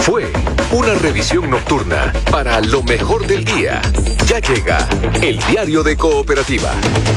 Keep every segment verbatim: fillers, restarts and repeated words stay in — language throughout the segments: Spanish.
Fue una revisión nocturna para lo mejor del día. Ya llega el diario de Cooperativa.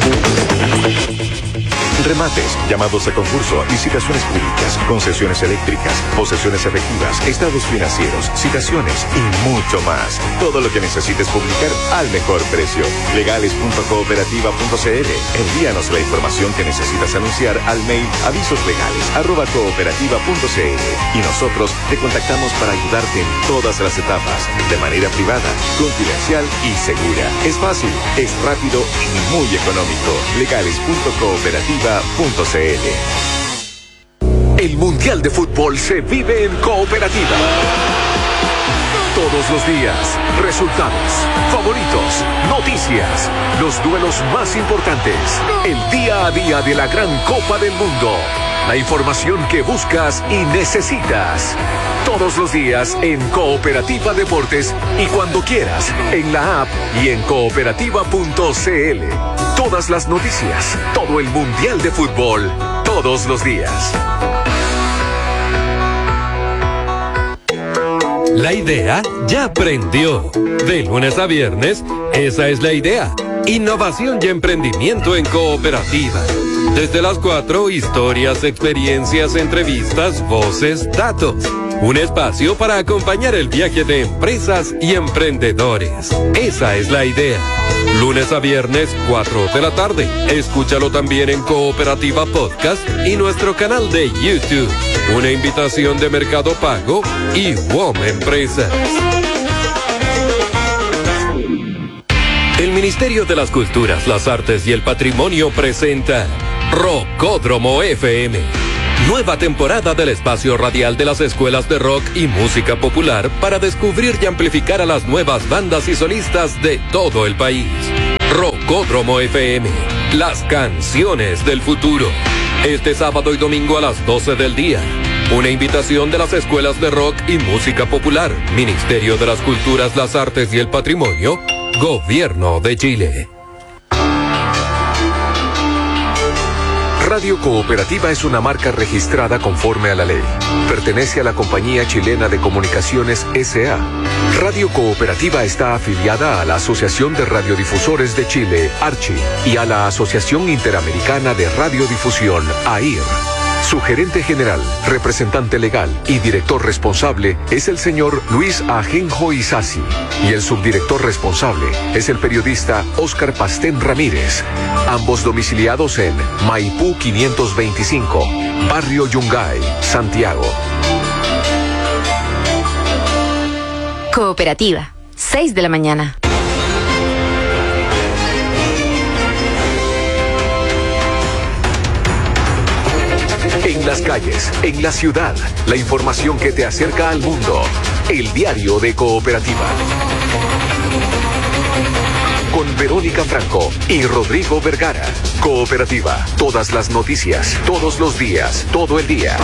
Remates, llamados a concurso, licitaciones públicas, concesiones eléctricas, posesiones efectivas, estados financieros, citaciones y mucho más. Todo lo que necesites publicar al mejor precio. legales punto cooperativa punto c l. Envíanos la información que necesitas anunciar al mail avisoslegales arroba cooperativa punto c l y nosotros te contactamos para ayudarte en todas las etapas, de manera privada, confidencial y segura. Es fácil, es rápido y muy económico. legales punto cooperativa punto c l. El Mundial de Fútbol se vive en Cooperativa. Todos los días, resultados, favoritos, noticias, los duelos más importantes, el día a día de la gran Copa del Mundo, la información que buscas y necesitas. Todos los días en Cooperativa Deportes y cuando quieras, en la app y en cooperativa punto c l. Todas las noticias, todo el Mundial de Fútbol, todos los días. La idea ya prendió. De lunes a viernes, esa es la idea. Innovación y emprendimiento en Cooperativa. Desde las cuatro, historias, experiencias, entrevistas, voces, datos. Un espacio para acompañar el viaje de empresas y emprendedores. Esa es la idea. Lunes a viernes, cuatro de la tarde. Escúchalo también en Cooperativa Podcast y nuestro canal de YouTube. Una invitación de Mercado Pago y W O M Empresas. El Ministerio de las Culturas, las Artes y el Patrimonio presenta Rockódromo F M. Nueva temporada del espacio radial de las escuelas de rock y música popular para descubrir y amplificar a las nuevas bandas y solistas de todo el país. Rockódromo F M, las canciones del futuro. Este sábado y domingo a las doce del día. Una invitación de las escuelas de rock y música popular, Ministerio de las Culturas, las Artes y el Patrimonio, Gobierno de Chile. Radio Cooperativa es una marca registrada conforme a la ley. Pertenece a la Compañía Chilena de Comunicaciones S A Radio Cooperativa está afiliada a la Asociación de Radiodifusores de Chile, ARCHI, y a la Asociación Interamericana de Radiodifusión, A I R. Su gerente general, representante legal y director responsable es el señor Luis Ajenjo Isasi, y el subdirector responsable es el periodista Óscar Pastén Ramírez, ambos domiciliados en Maipú quinientos veinticinco, Barrio Yungay, Santiago. Cooperativa, seis de la mañana. En las calles, en la ciudad, la información que te acerca al mundo. El diario de Cooperativa. Con Verónica Franco y Rodrigo Vergara. Cooperativa, todas las noticias, todos los días, todo el día.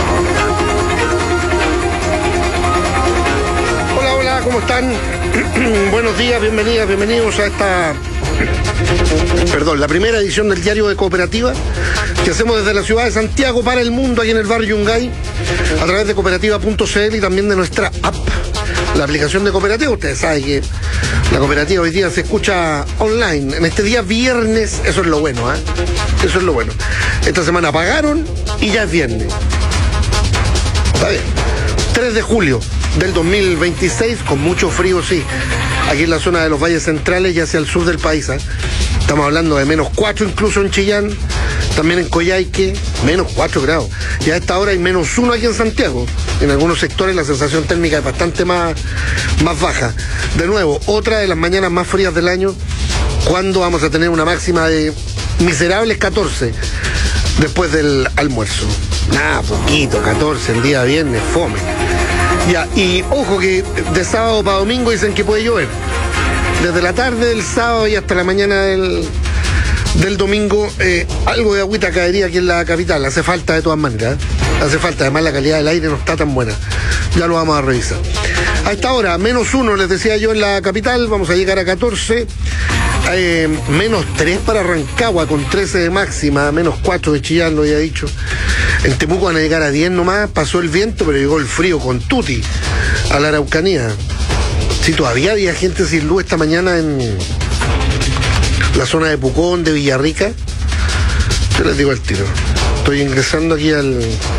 Hola, hola, ¿cómo están? Buenos días, bienvenidas, bienvenidos a esta... Perdón, la primera edición del diario de Cooperativa que hacemos desde la ciudad de Santiago para el mundo, aquí en el barrio Yungay, a través de cooperativa punto c l y también de nuestra app, la aplicación de Cooperativa. Ustedes saben que la Cooperativa hoy día se escucha online, en este día viernes. Eso es lo bueno, ¿eh? Eso es lo bueno. Esta semana pagaron y ya es viernes. Está bien. tres de julio del dos mil veintiséis, con mucho frío, sí, aquí en la zona de los valles centrales y hacia el sur del país, ¿eh? Estamos hablando de menos cuatro incluso en Chillán, también en Coyhaique, menos cuatro grados. Y a esta hora hay menos uno aquí en Santiago. En algunos sectores la sensación térmica es bastante más, más baja. De nuevo, otra de las mañanas más frías del año, cuando vamos a tener una máxima de miserables catorce después del almuerzo. Nada, poquito, catorce el día viernes, fome. Ya, y ojo que de sábado para domingo dicen que puede llover. Desde la tarde del sábado y hasta la mañana del, del domingo, eh, algo de agüita caería aquí en la capital. Hace falta de todas maneras, ¿eh? Hace falta, además la calidad del aire no está tan buena. Ya lo vamos a revisar. A esta hora, menos uno, les decía yo, en la capital, vamos a llegar a catorce. Eh, menos tres para Rancagua con trece de máxima, menos cuatro de Chillán, lo había dicho. En Temuco van a llegar a diez nomás, pasó el viento, pero llegó el frío con tutti a la Araucanía. Sí, todavía había gente sin luz esta mañana en la zona de Pucón, de Villarrica. Yo les digo al tiro. Estoy ingresando aquí al,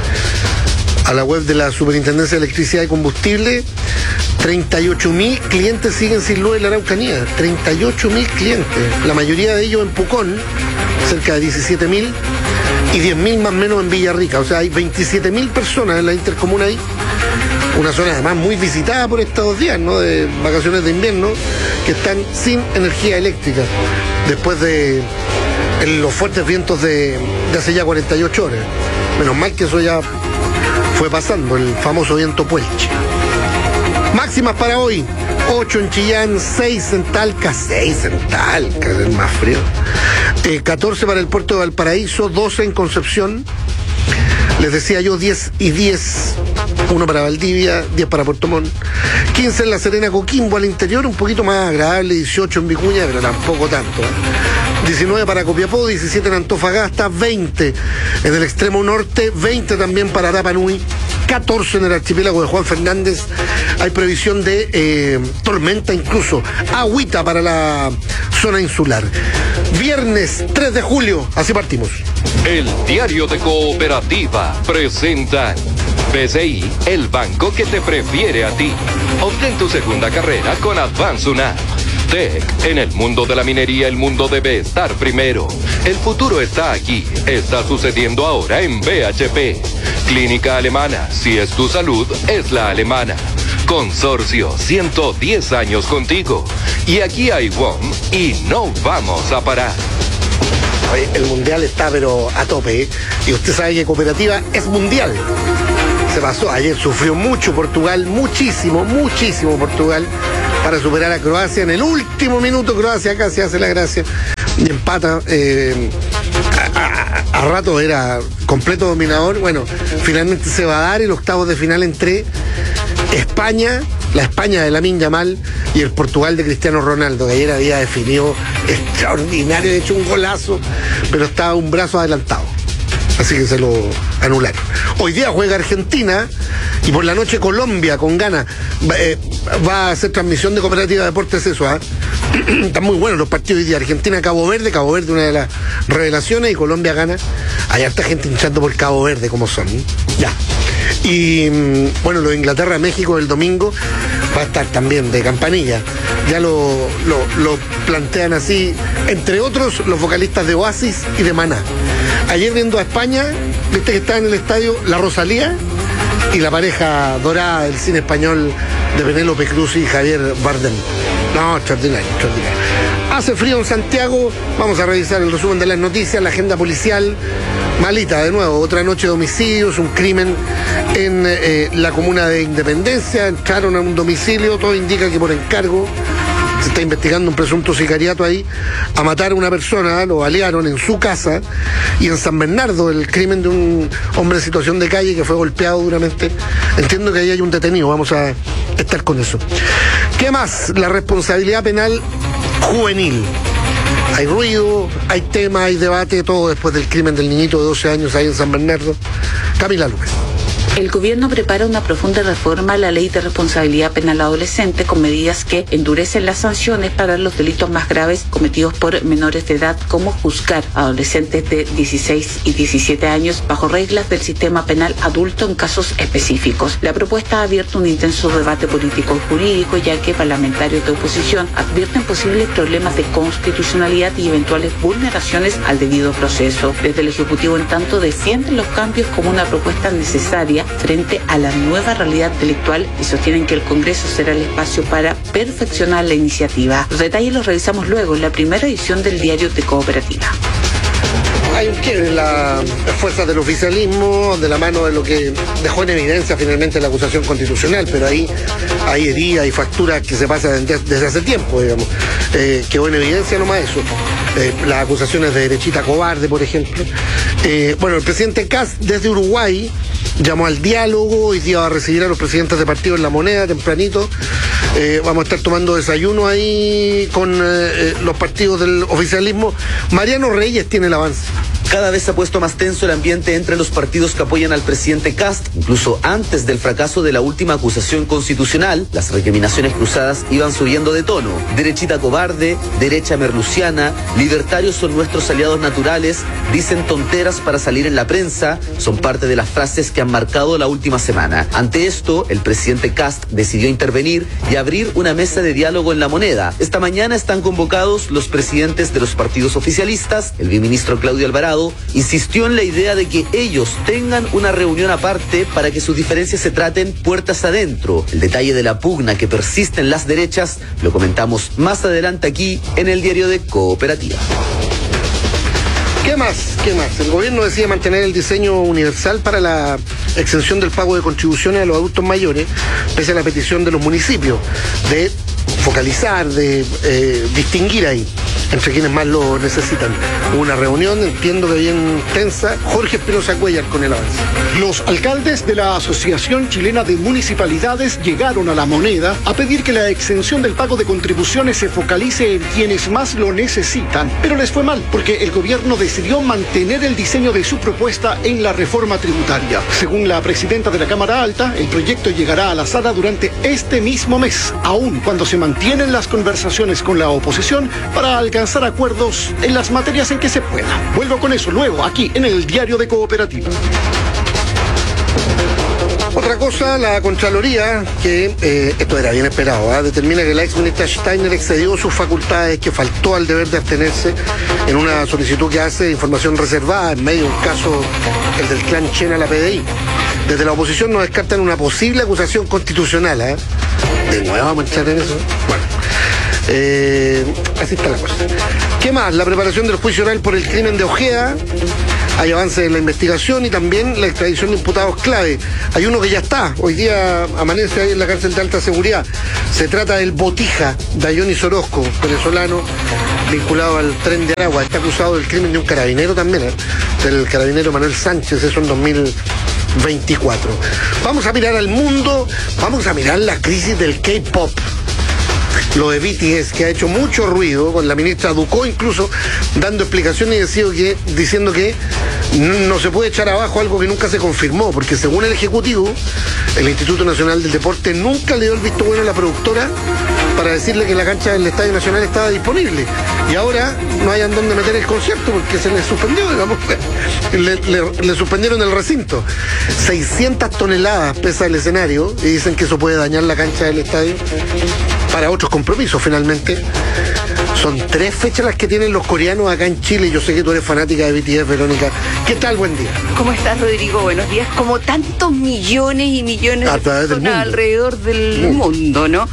a la web de la Superintendencia de Electricidad y Combustible. treinta y ocho mil clientes siguen sin luz en la Araucanía. treinta y ocho mil clientes. La mayoría de ellos en Pucón, cerca de diecisiete mil, y diez mil más o menos en Villarrica. O sea, hay veintisiete mil personas en la intercomuna ahí. Una zona además muy visitada por estos dos días, ¿no? De vacaciones de invierno, que están sin energía eléctrica. Después de en los fuertes vientos de, de hace ya cuarenta y ocho horas. Menos mal que eso ya fue pasando, el famoso viento Puelche. Máximas para hoy: ocho en Chillán, seis en Talca, seis en Talca, es más frío. Eh, catorce para el puerto de Valparaíso, doce en Concepción. Les decía yo diez y diez, uno para Valdivia, diez para Puerto Montt, quince en La Serena, Coquimbo al interior, un poquito más agradable, dieciocho en Vicuña, pero tampoco tanto, ¿eh? diecinueve para Copiapó, diecisiete en Antofagasta, veinte en el extremo norte, veinte también para Rapa Nui, catorce en el archipiélago de Juan Fernández. Hay previsión de eh, tormenta, incluso agüita para la zona insular. Viernes tres de julio, así partimos. El Diario de Cooperativa presenta B C I, el banco que te prefiere a ti. Obtén tu segunda carrera con Advance Una. Tech, en el mundo de la minería el mundo debe estar primero. El futuro está aquí, está sucediendo ahora en B H P. Clínica Alemana, si es tu salud, es la alemana. Consorcio, ciento diez años contigo. Y aquí hay W O M y no vamos a parar. El mundial está pero a tope, ¿eh? Y usted sabe que Cooperativa es mundial. Se pasó, ayer sufrió mucho Portugal, muchísimo, muchísimo Portugal, para superar a Croacia. En el último minuto Croacia casi hace la gracia y empata. Eh, a, a, a rato era completo dominador. Bueno, finalmente se va a dar el octavo de final entre España, la España de Lamine Yamal, y el Portugal de Cristiano Ronaldo, que ayer había definido extraordinario, de hecho un golazo, pero estaba un brazo adelantado, así que se lo anularon. Hoy día juega Argentina y por la noche Colombia con Ghana. Eh, va a hacer transmisión de Cooperativa Deportes eso, ¿eh? Están muy buenos los partidos hoy día. Argentina, Cabo Verde, Cabo Verde una de las revelaciones, y Colombia gana. Hay harta gente hinchando por Cabo Verde, como son. Ya. Y bueno, lo de Inglaterra, México el domingo va a estar también de campanilla. Ya lo, lo, lo plantean así, entre otros los vocalistas de Oasis y de Maná. Ayer viendo a España, viste que está en el estadio la Rosalía y la pareja dorada del cine español de Penélope Cruz y Javier Bardem. No, extraordinario, extraordinario. Hace frío en Santiago, vamos a revisar el resumen de las noticias, la agenda policial. Malita, de nuevo, otra noche de homicidios, un crimen en eh, la comuna de Independencia. Entraron a un domicilio, todo indica que por encargo, se está investigando un presunto sicariato ahí, a matar a una persona, lo balearon en su casa. Y en San Bernardo, el crimen de un hombre en situación de calle que fue golpeado duramente. Entiendo que ahí hay un detenido, vamos a estar con eso. ¿Qué más? La responsabilidad penal juvenil. Hay ruido, hay tema, hay debate, todo después del crimen del niñito de doce años ahí en San Bernardo. Camila López. El gobierno prepara una profunda reforma a la ley de responsabilidad penal adolescente con medidas que endurecen las sanciones para los delitos más graves cometidos por menores de edad, como juzgar a adolescentes de dieciséis y diecisiete años bajo reglas del sistema penal adulto en casos específicos. La propuesta ha abierto un intenso debate político y jurídico, ya que parlamentarios de oposición advierten posibles problemas de constitucionalidad y eventuales vulneraciones al debido proceso. Desde el Ejecutivo, en tanto, defienden los cambios como una propuesta necesaria frente a la nueva realidad delictual y sostienen que el Congreso será el espacio para perfeccionar la iniciativa. Los detalles los revisamos luego en la primera edición del Diario de Cooperativa. Hay un quiebre en las fuerzas del oficialismo, de la mano de lo que dejó en evidencia finalmente la acusación constitucional, pero ahí hay heridas y facturas que se pasan desde hace tiempo, digamos. Eh, quedó en evidencia nomás eso. Eh, las acusaciones de derechita cobarde, por ejemplo. Eh, bueno, el presidente Kast desde Uruguay llamó al diálogo y iba a recibir a los presidentes de partidos en La Moneda tempranito. Eh, vamos a estar tomando desayuno ahí con eh, los partidos del oficialismo. Mariano Reyes tiene el avance. Cada vez se ha puesto más tenso el ambiente entre los partidos que apoyan al presidente Kast. Incluso antes del fracaso de la última acusación constitucional, las recriminaciones cruzadas iban subiendo de tono. Derechita cobarde, derecha merluciana, libertarios son nuestros aliados naturales, dicen tonteras para salir en la prensa, son parte de las frases que han marcado la última semana. Ante esto, el presidente Kast decidió intervenir y abrir una mesa de diálogo en La Moneda. Esta mañana están convocados los presidentes de los partidos oficialistas. El viceministro Claudio Alvarado insistió en la idea de que ellos tengan una reunión aparte para que sus diferencias se traten puertas adentro. El detalle de la pugna que persiste en las derechas lo comentamos más adelante aquí en el diario de Cooperativa. ¿Qué más? ¿Qué más? El gobierno decide mantener el diseño universal para la exención del pago de contribuciones a los adultos mayores, pese a la petición de los municipios de focalizar, de eh, distinguir ahí entre quienes más lo necesitan. Hubo una reunión, entiendo que bien tensa. Jorge Espinosa Cuellar con el avance. Los alcaldes de la Asociación Chilena de Municipalidades llegaron a La Moneda a pedir que la exención del pago de contribuciones se focalice en quienes más lo necesitan, pero les fue mal porque el gobierno decidió mantener el diseño de su propuesta en la reforma tributaria. Según la presidenta de la Cámara Alta, el proyecto llegará a la sala durante este mismo mes, aun cuando se mantienen las conversaciones con la oposición para alcanzar acuerdos en las materias en que se pueda. Vuelvo con eso luego, aquí en el Diario de Cooperativa. Otra cosa, la Contraloría, que eh, esto era bien esperado, ¿eh? determina que la ex ministra Steiner excedió sus facultades, que faltó al deber de abstenerse en una solicitud que hace de información reservada en medio de un caso, el del clan Chen a la P D I. Desde la oposición nos descartan una posible acusación constitucional. ¿eh? De nuevo vamos a entrar en eso. Bueno. Eh, así está la cosa. ¿Qué más? La preparación del juicio oral por el crimen de Ojeda. Hay avances en la investigación y también la extradición de imputados clave. Hay uno que ya está, hoy día amanece ahí en la cárcel de alta seguridad. Se trata del Botija, Dionis Orozco, venezolano, vinculado al Tren de Aragua. Está acusado del crimen de un carabinero también, ¿eh? del carabinero Manuel Sánchez, eso en dos mil veinticuatro. Vamos a mirar al mundo, vamos a mirar la crisis del K-pop. Lo de B T S, que ha hecho mucho ruido, con la ministra Ducó incluso dando explicaciones y diciendo que, diciendo que no se puede echar abajo algo que nunca se confirmó, porque según el Ejecutivo, el Instituto Nacional del Deporte nunca le dio el visto bueno a la productora para decirle que la cancha del Estadio Nacional estaba disponible. Y ahora no hayan dónde meter el concierto porque se le suspendió, digamos, le, le, le suspendieron el recinto. seiscientas toneladas pesa el escenario y dicen que eso puede dañar la cancha del estadio para otros compromisos. Finalmente son tres fechas las que tienen los coreanos acá en Chile. Yo sé que tú eres fanática de B T S, Verónica. ¿Qué tal? Buen día. ¿Cómo estás, Rodrigo? Buenos días. Como tantos millones y millones a de personas del alrededor del mundo, mundo ¿no?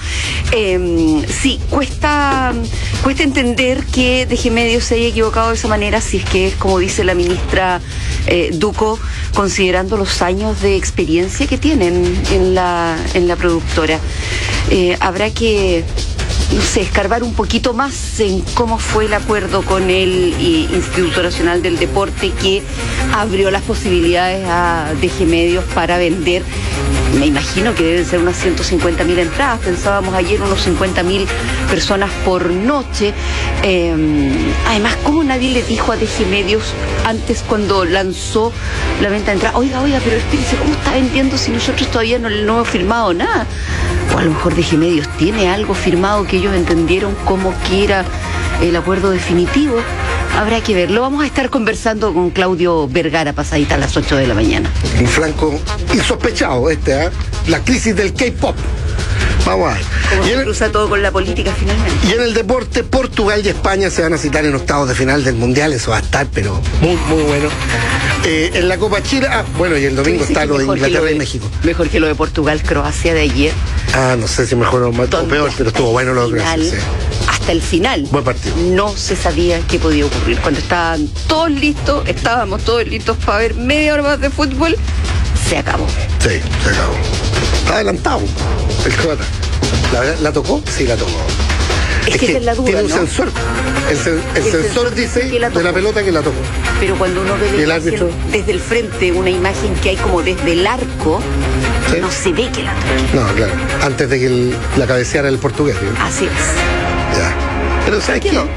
Eh, sí, cuesta, cuesta entender que D G Medios se haya equivocado de esa manera, si es que es como dice la ministra eh, Ducó, considerando los años de experiencia que tienen en la, en la productora. Eh, habrá que, no sé, escarbar un poquito más en cómo fue el acuerdo con el Instituto Nacional del Deporte, que abrió las posibilidades a D G Medios para vender. Me imagino que deben ser unas ciento cincuenta mil entradas, pensábamos ayer unos cincuenta mil personas por noche. Eh, además, ¿cómo nadie le dijo a D G Medios antes cuando lanzó la venta de entradas? Oiga, oiga, pero espérense, ¿cómo está vendiendo si nosotros todavía no, no hemos firmado nada? O a lo mejor D G Medios tiene algo firmado que ellos entendieron como que era el acuerdo definitivo. Habrá que ver. Lo vamos a estar conversando con Claudio Vergara pasadita a las ocho de la mañana. Un flanco insospechado este, ¿eh? La crisis del K-pop. Vamos a ver. Como y se en, cruza todo con la política finalmente. Y en el deporte, Portugal y España se van a citar en octavos de final del Mundial. Eso va a estar, pero muy, muy bueno. Eh, en la Copa Chile, ah, bueno, y el domingo está lo de Inglaterra de, y México. Mejor que lo de Portugal, Croacia de ayer. Ah, no sé si mejor o, más, o peor, pero estuvo bueno lo de Croacia. Sí. Hasta el final. Buen partido. No se sabía qué podía ocurrir. Cuando estaban todos listos, estábamos todos listos para ver media hora más de fútbol, se acabó. Sí, se acabó. Está adelantado el croata. ¿La, ¿La tocó? Sí, la tocó. Es, es que, que es la duda, tiene un ¿no? sensor. El, sen, el, el sensor, sensor dice la de la pelota que la tocó. Pero cuando uno ve la imagen desde el frente, una imagen que hay como desde el arco, ¿sí? No se ve que la tocó. No, claro. Antes de que el, la cabeceara el portugués. ¿sí? Así es. Ya. Pero ¿sabes qué?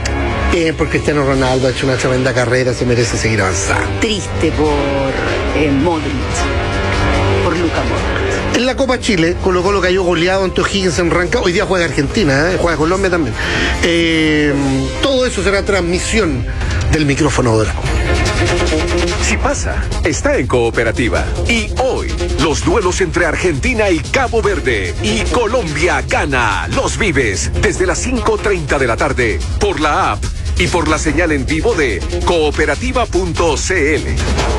Eh, por Cristiano Ronaldo ha hecho una tremenda carrera, se merece seguir avanzando. Triste por eh, Modric, por Luka Modric. En la Copa Chile, Colo Colo cayó goleado ante O'Higgins en Rancagua. Hoy día juega Argentina, ¿eh? Juega Colombia también. Eh, todo eso será transmisión del micrófono dorado. Si pasa, está en Cooperativa. Y hoy, los duelos entre Argentina y Cabo Verde y Colombia gana. Los vives desde las cinco treinta de la tarde por la app y por la señal en vivo de cooperativa punto c l.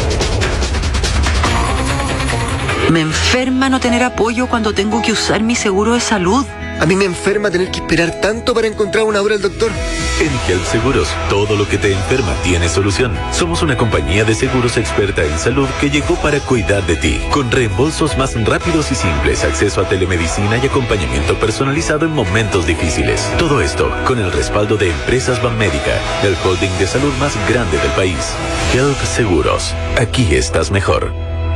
Me enferma no tener apoyo cuando tengo que usar mi seguro de salud. A mí me enferma tener que esperar tanto para encontrar una hora al doctor. En Health Seguros, todo lo que te enferma tiene solución. Somos una compañía de seguros experta en salud que llegó para cuidar de ti, con reembolsos más rápidos y simples, acceso a telemedicina y acompañamiento personalizado en momentos difíciles. Todo esto con el respaldo de Empresas Banmédica, el holding de salud más grande del país. Health Seguros, aquí estás mejor.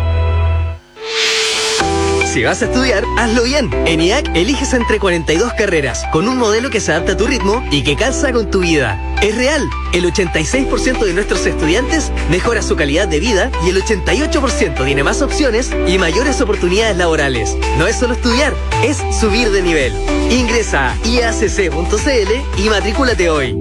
Si vas a estudiar, hazlo bien. En I A C eliges entre cuarenta y dos carreras, con un modelo que se adapta a tu ritmo y que calza con tu vida. Es real, el ochenta y seis por ciento de nuestros estudiantes mejora su calidad de vida y el ochenta y ocho por ciento tiene más opciones y mayores oportunidades laborales. No es solo estudiar, es subir de nivel. Ingresa a i a c c punto c l y matrículate hoy.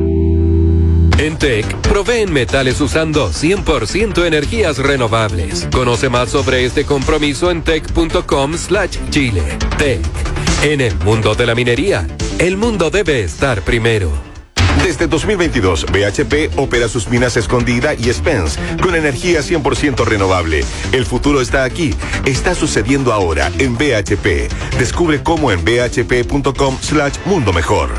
En T E C, proveen metales usando cien por ciento energías renovables. Conoce más sobre este compromiso en tec punto com slash chile. T E C. En el mundo de la minería, el mundo debe estar primero. Desde dos mil veintidós, B H P opera sus minas Escondida y Spence con energía cien por ciento renovable. El futuro está aquí. Está sucediendo ahora en B H P. Descubre cómo en b h p punto com slash mundo mejor.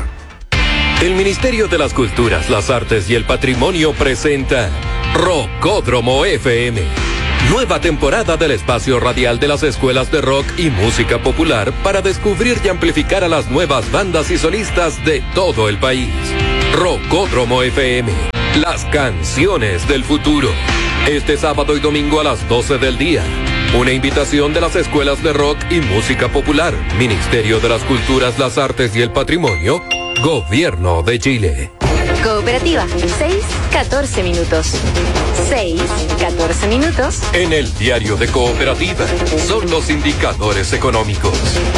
El Ministerio de las Culturas, las Artes y el Patrimonio presenta Rocódromo F M. Nueva temporada del espacio radial de las escuelas de rock y música popular para descubrir y amplificar a las nuevas bandas y solistas de todo el país. Rocódromo F M, las canciones del futuro. Este sábado y domingo a las doce del día. Una invitación de las escuelas de rock y música popular, Ministerio de las Culturas, las Artes y el Patrimonio, Gobierno de Chile. Cooperativa, seis, catorce minutos. seis, catorce minutos. En el diario de Cooperativa son los indicadores económicos.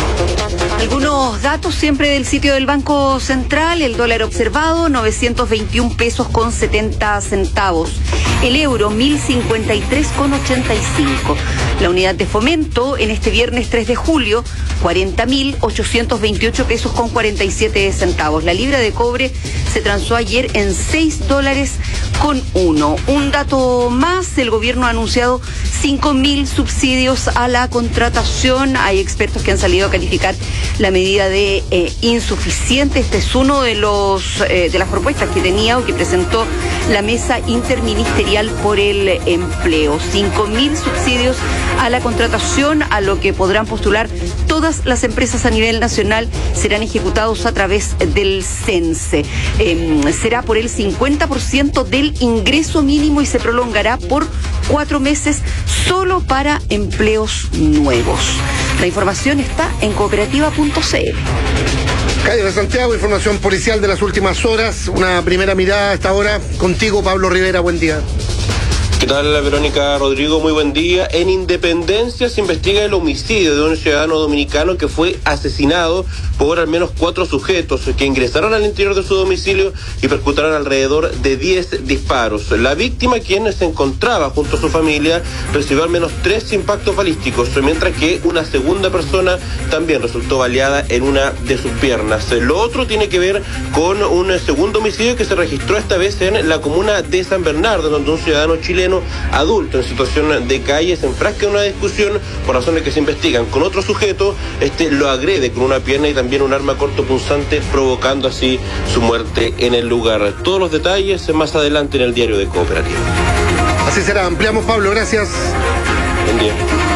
Algunos datos siempre del sitio del Banco Central. El dólar observado, novecientos veintiún pesos con setenta centavos. El euro, mil cincuenta y tres con ochenta y cinco. La unidad de fomento en este viernes tres de julio, cuarenta mil ochocientos veintiocho pesos con cuarenta y siete centavos. La libra de cobre se transó ayer en seis dólares con uno. Un dato más, el gobierno ha anunciado cinco mil subsidios a la contratación. Hay expertos que han salido a calificar la medida de eh, insuficiente. Este es uno de los eh, de las propuestas que tenía o que presentó la Mesa Interministerial por el Empleo. cinco mil subsidios a la contratación, a lo que podrán postular todas las empresas a nivel nacional, serán ejecutados a través del CENSE. Eh, será por el cincuenta por ciento del ingreso mínimo y se prolongará por cuatro meses solo para empleos nuevos. La información está en cooperativa punto c l. Calle de Santiago, información policial de las últimas horas. Una primera mirada a esta hora. Contigo, Pablo Rivera, buen día. ¿Qué tal, Verónica Rodrigo? Muy buen día. En Independencia se investiga el homicidio de un ciudadano dominicano que fue asesinado por al menos cuatro sujetos que ingresaron al interior de su domicilio y percutaron alrededor de diez disparos. La víctima, quien se encontraba junto a su familia, recibió al menos tres impactos balísticos, mientras que una segunda persona también resultó baleada en una de sus piernas. Lo otro tiene que ver con un segundo homicidio que se registró esta vez en la comuna de San Bernardo, donde un ciudadano chileno adulto en situación de calle se enfrasca en una discusión por razones que se investigan con otro sujeto. Este lo agrede con una pierna y también un arma cortopunzante, provocando así su muerte en el lugar. Todos los detalles más adelante en el diario de Cooperativa. Así será. Ampliamos, Pablo. Gracias. Buen día.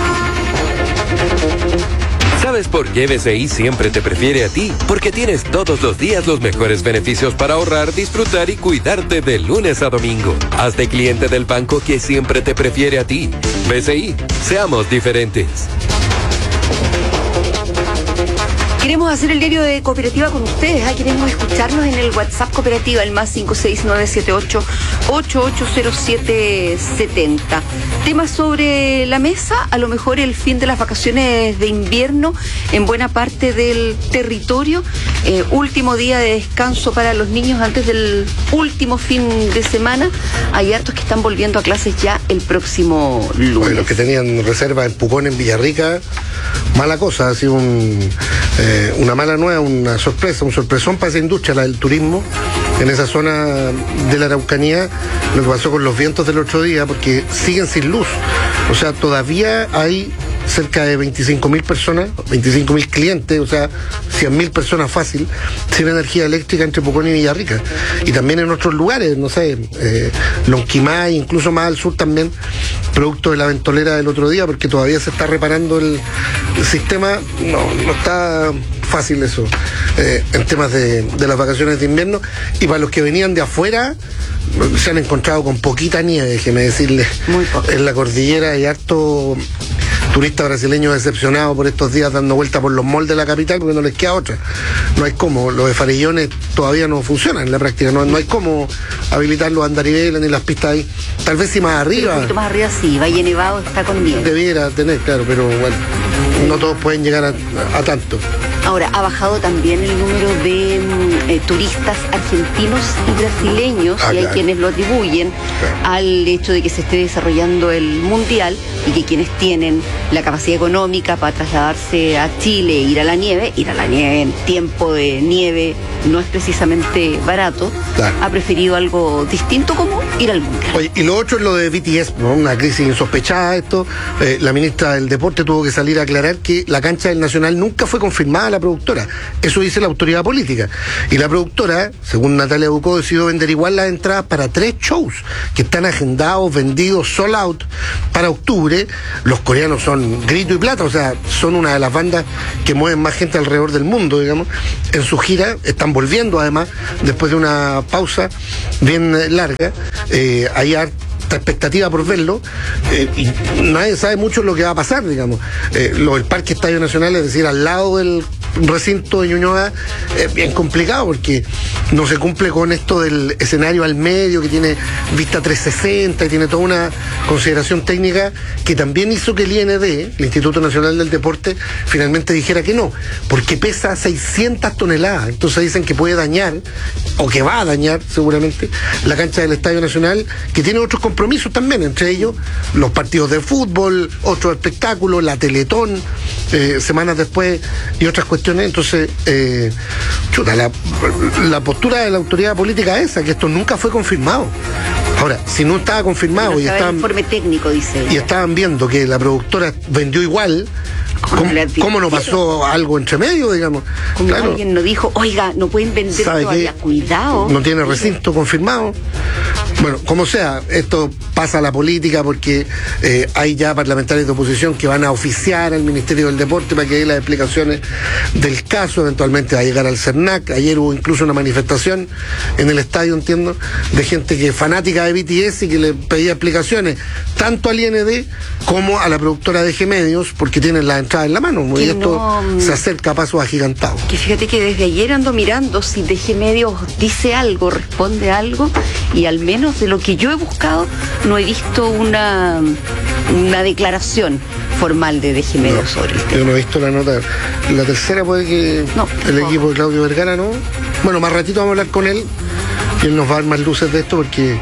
¿Sabes por qué B C I siempre te prefiere a ti? Porque tienes todos los días los mejores beneficios para ahorrar, disfrutar y cuidarte de lunes a domingo. Hazte cliente del banco que siempre te prefiere a ti. B C I, seamos diferentes. Queremos Queremos hacer el diario de cooperativa con ustedes, ¿eh? Queremos escucharnos en el WhatsApp cooperativa, el más cinco seis nueve siete ocho ocho ocho cero siete siete cero. Temas sobre la mesa, a lo mejor el fin de las vacaciones de invierno en buena parte del territorio, eh, último día de descanso para los niños antes del último fin de semana. Hay hartos que están volviendo a clases ya el próximo lunes. Bueno, los que tenían reserva en Pucón, en Villarrica, mala cosa, ha sido un, eh, una mala nueva, una sorpresa, un sorpresón para esa industria, la del turismo, en esa zona de la Araucanía, lo que pasó con los vientos del otro día, porque siguen sin luz. O sea, todavía hay cerca de veinticinco mil personas, veinticinco mil clientes, o sea, cien mil personas fácil, sin energía eléctrica entre Pucón y Villarrica. Y también en otros lugares, no sé, eh, Lonquimay, incluso más al sur también, producto de la ventolera del otro día, porque todavía se está reparando el, el sistema. No, no está fácil eso, eh, en temas de, de las vacaciones de invierno. Y para los que venían de afuera, se han encontrado con poquita nieve, déjeme decirles. Muy poco. En la cordillera hay harto turista brasileño decepcionado por estos días dando vuelta por los malls de la capital porque no les queda otra. No hay cómo, los de Farillones todavía no funcionan en la práctica, no, no hay cómo habilitar los andariveles ni las pistas ahí. Tal vez si más arriba. Un poquito más arriba sí, Valle Nevado está con nieve. Debiera tener, claro, pero bueno, no todos pueden llegar a, a tanto. Ahora, ha bajado también el número de eh, turistas argentinos y brasileños, Ah, y hay claro. quienes lo atribuyen al hecho de que se esté desarrollando el Mundial y que quienes tienen la capacidad económica para trasladarse a Chile, ir a la nieve, ir a la nieve en tiempo de nieve no es precisamente barato, Claro. ha preferido algo distinto como ir al Mundial. Oye, y lo otro es lo de B T S, ¿no? Una crisis insospechada esto. Eh, la ministra del Deporte tuvo que salir a aclarar que la cancha del Nacional nunca fue confirmada a la productora. Eso dice la autoridad política. Y la productora, según Natalia Bucó, decidió vender igual las entradas para tres shows que están agendados, vendidos, sold out para octubre. Los coreanos son grito y plata, o sea, son una de las bandas que mueven más gente alrededor del mundo, digamos. En su gira están volviendo, además, después de una pausa bien eh, larga. Eh, hay harta expectativa por verlo, eh, y nadie sabe mucho lo que va a pasar, digamos. Eh, lo del Parque Estadio Nacional, es decir, al lado del recinto de Ñuñoa, es bien complicado porque no se cumple con esto del escenario al medio que tiene vista trescientos sesenta y tiene toda una consideración técnica que también hizo que el I N D, el Instituto Nacional del Deporte, finalmente dijera que no, porque pesa seiscientas toneladas, entonces dicen que puede dañar, o que va a dañar seguramente, la cancha del Estadio Nacional, que tiene otros compromisos también, entre ellos los partidos de fútbol, otros espectáculos, la Teletón, eh, semanas después, y otras cuestiones. Entonces, eh, chuta, la, la postura de la autoridad política es esa, que esto nunca fue confirmado. Ahora, si no estaba confirmado No y estaba el estaban, informe técnico, dice ella. y estaban viendo que la productora vendió igual, ¿cómo, cómo no pasó algo entre medio, digamos? Como Claro. alguien nos dijo, oiga, no pueden vender ¿Sabe todavía, qué? cuidado. No tiene recinto confirmado. Bueno, como sea, esto pasa a la política porque eh, hay ya parlamentarios de oposición que van a oficiar al Ministerio del Deporte para que dé las explicaciones del caso, eventualmente va a llegar al CERNAC. Ayer hubo incluso una manifestación en el estadio, entiendo, de gente que es fanática de B T S y que le pedía explicaciones tanto al I N D como a la productora de G Medios, porque tienen la entrada en la mano, y Que esto no- se acerca a pasos agigantados. Que fíjate que desde ayer ando mirando si D G Medios dice algo, responde algo, y al menos de lo que yo he buscado, no he visto una, una declaración formal de D G Medios No, sobre el tema. yo no he visto la nota. La tercera puede que No, el no. equipo de Claudio Vergara, ¿no? Bueno, más ratito vamos a hablar con él y él nos va a dar más luces de esto porque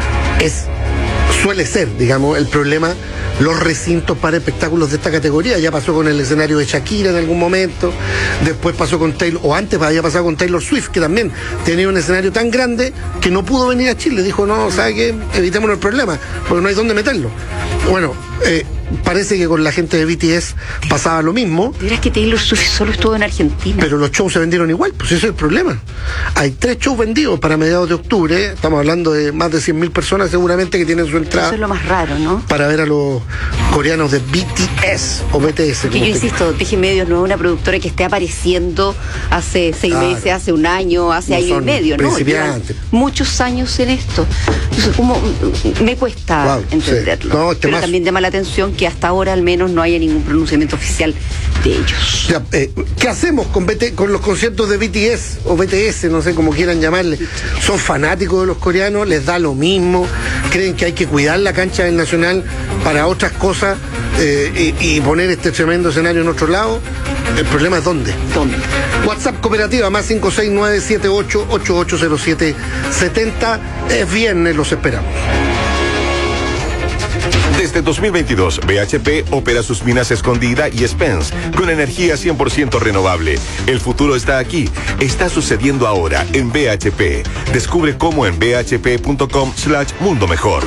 es suele ser, digamos, el problema los recintos para espectáculos de esta categoría. Ya pasó con el escenario de Shakira en algún momento, después pasó con Taylor, o antes había pasado con Taylor Swift, que también tenía un escenario tan grande que no pudo venir a Chile. Dijo, no, ¿sabe qué? Evitémonos el problema, porque no hay dónde meterlo. Bueno, eh, parece que con la gente de B T S pasaba lo mismo. Dirás que Taylor Swift solo estuvo en Argentina. Pero los shows se vendieron igual, pues ese es el problema. Hay tres shows vendidos para mediados de octubre, estamos hablando de más de cien mil personas seguramente que tienen su entrada. Eso es lo más raro, ¿no? Para ver a los coreanos de B T S o B T S. Que yo insisto, D G Medios no es una productora que esté apareciendo hace seis Claro. meses, hace un año, hace No año y son medio, ¿no? principiantes. Llevan muchos años en esto. Entonces, como me cuesta Wow, entenderlo. sí. No, este Pero más- también llama la atención porque hasta ahora al menos no haya ningún pronunciamiento oficial de ellos. Ya, eh, ¿qué hacemos con, B T, con los conciertos de B T S o B T S, no sé cómo quieran llamarle? ¿Son fanáticos de los coreanos? ¿Les da lo mismo? ¿Creen que hay que cuidar la cancha del Nacional para otras cosas eh, y, y poner este tremendo escenario en otro lado? El problema es dónde. ¿Dónde? WhatsApp Cooperativa más cinco seis nueve siete ocho ocho ocho cero siete siete cero. Es viernes, los esperamos. Desde dos mil veintidós, B H P opera sus minas Escondida y Spence con energía cien por ciento renovable. El futuro está aquí. Está sucediendo ahora en B H P. Descubre cómo en bhp.com slash mundo mejor.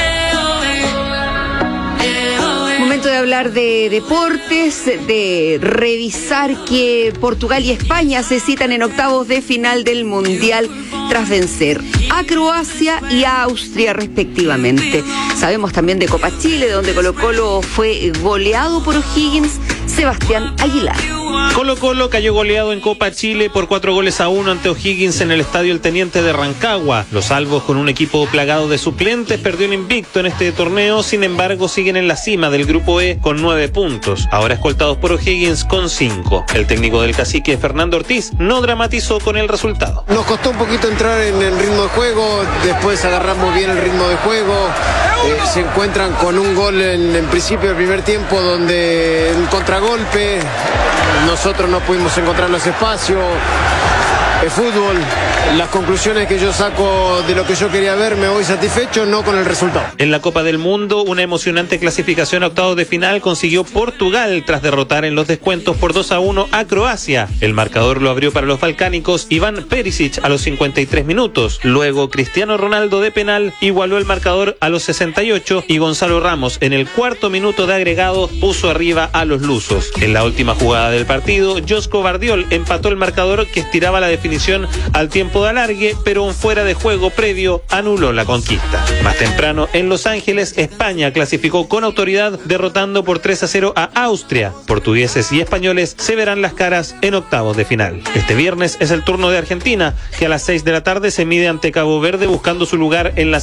Momento de hablar de deportes, de revisar que Portugal y España se citan en octavos de final del Mundial tras vencer a Croacia y a Austria respectivamente. Sabemos también de Copa Chile, donde Colo-Colo fue goleado por O'Higgins. Sebastián Aguilar. Colo-Colo cayó goleado en Copa Chile por cuatro goles a uno ante O'Higgins en el estadio El Teniente de Rancagua. Los albos, con un equipo plagado de suplentes, perdió el invicto en este torneo. Sin embargo, siguen en la cima del grupo E con nueve puntos, ahora escoltados por O'Higgins con cinco. El técnico del Cacique, Fernando Ortiz, no dramatizó con el resultado. Nos costó un poquito entrar en el ritmo de juego, después agarramos bien el ritmo de juego. Eh, se encuentran con un gol en, en principio del primer tiempo, donde un contragolpe, nosotros no pudimos encontrar los espacios. El fútbol, las conclusiones que yo saco de lo que yo quería ver, me voy satisfecho, no con el resultado. En la Copa del Mundo, una emocionante clasificación a octavos de final consiguió Portugal tras derrotar en los descuentos por dos a uno a Croacia. El marcador lo abrió para los balcánicos Iván Perisic a los cincuenta y tres minutos. Luego Cristiano Ronaldo de penal igualó el marcador a los sesenta y ocho y Gonzalo Ramos en el cuarto minuto de agregado puso arriba a los lusos. En la última jugada del partido, Josko Vardiol empató el marcador que estiraba la definición al tiempo de alargue, pero un fuera de juego previo anuló la conquista. Más temprano, en Los Ángeles, España clasificó con autoridad derrotando por tres a cero a Austria. Portugueses y españoles se verán las caras en octavos de final. Este viernes es el turno de Argentina, que a las seis de la tarde se mide ante Cabo Verde buscando su lugar en la